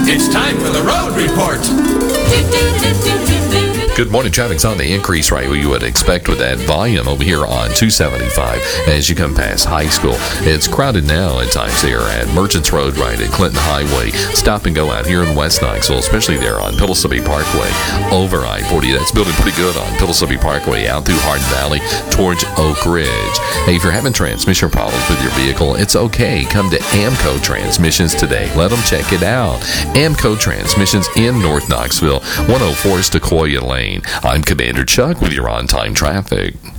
It's time for the road report. Good morning. Traffic's on the increase right where you would expect with that volume over here on 275 as you come past high school. It's crowded now at times here at Merchants Road right at Clinton Highway. Stop and go out here in West Knoxville, especially there on Pillsbury Parkway over I-40. That's building pretty good on Pillsbury Parkway out through Hardin Valley towards Oak Ridge. Hey, if you're having transmission problems with your vehicle, it's okay. Come to AMCO Transmissions today. Let them check it out. AMCO Transmissions in North Knoxville, 104 Sequoia Lane. I'm Commander Chuck with your on-time traffic.